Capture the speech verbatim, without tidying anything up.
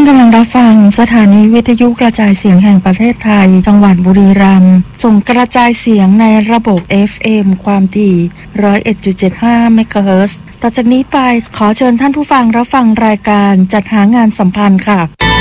กำลังรับฟังสถานีวิทยุกระจายเสียงแห่งประเทศไทยจังหวัดบุรีรัมย์ส่งกระจายเสียงในระบบ เอฟ เอ็ม ความถี่ หนึ่งร้อยเอ็ดจุดเจ็ดห้า เมกะเฮิรตซ์ต่อจากนี้ไปขอเชิญท่านผู้ฟังรับฟังรายการจัดหางานสัมพันธ์ค่ะ